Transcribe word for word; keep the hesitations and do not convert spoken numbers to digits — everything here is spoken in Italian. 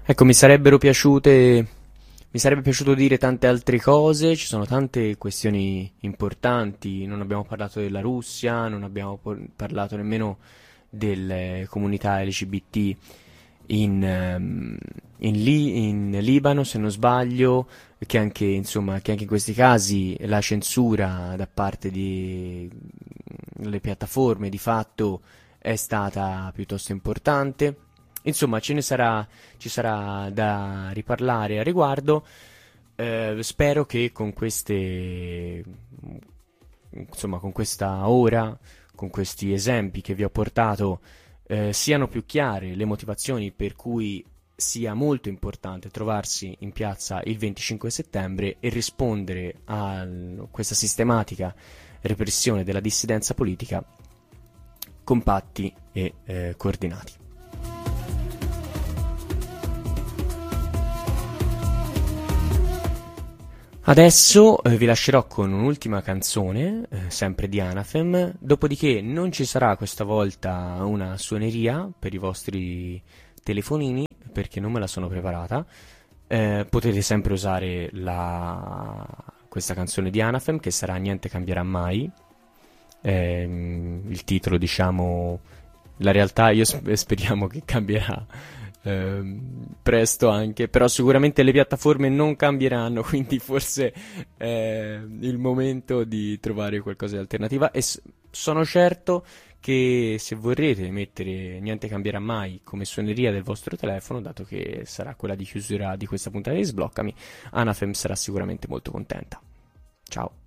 Ecco, mi sarebbero piaciute, mi sarebbe piaciuto dire tante altre cose, ci sono tante questioni importanti, non abbiamo parlato della Russia, non abbiamo por- parlato nemmeno delle comunità L G B T in, ehm, in Li- in Libano, se non sbaglio, che anche, insomma, che anche in questi casi la censura da parte delle piattaforme di fatto è stata piuttosto importante. Insomma, ce ne sarà, ci sarà da riparlare a riguardo. Eh, spero che con queste, insomma, con questa ora, con questi esempi che vi ho portato, eh, siano più chiare le motivazioni per cui sia molto importante trovarsi in piazza il venticinque settembre e rispondere a questa sistematica repressione della dissidenza politica compatti e eh, coordinati. Adesso eh, vi lascerò con un'ultima canzone, eh, sempre di Anathem, dopodiché non ci sarà questa volta una suoneria per i vostri telefonini, perché non me la sono preparata. Eh, potete sempre usare la... questa canzone di Anathem, che sarà Niente cambierà mai. Ehm, il titolo, diciamo, la realtà io sp- speriamo che cambierà ehm, presto anche, però sicuramente le piattaforme non cambieranno, quindi forse è il momento di trovare qualcosa di alternativa e s- sono certo che se vorrete mettere Niente cambierà mai come suoneria del vostro telefono, dato che sarà quella di chiusura di questa puntata di Sbloccami, Anafem sarà sicuramente molto contenta. Ciao.